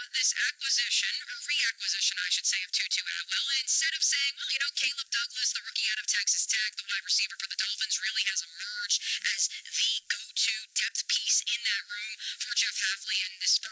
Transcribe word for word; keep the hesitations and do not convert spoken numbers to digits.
this acquisition, or reacquisition, I should say, of Tutu Atwell. Instead of saying, well, you know, Caleb Douglas, the rookie out of Texas Tech, the wide receiver for the Dolphins, really has emerged as the go-to depth piece in that room for Jeff Hafley, and this